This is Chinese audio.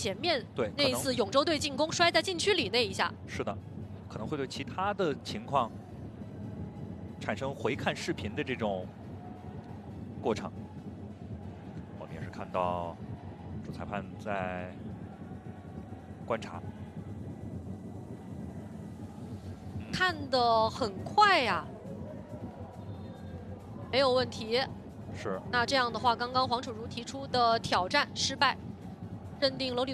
前面对那一次永州队进攻摔在禁区里那一下。 是的，可能会对其他的情况产生回看视频的这种过程。我们也是看到主裁判在观察， 看得很快呀，没有问题。 是。 那这样的话，刚刚黄楚如提出的挑战失败，认定楼里。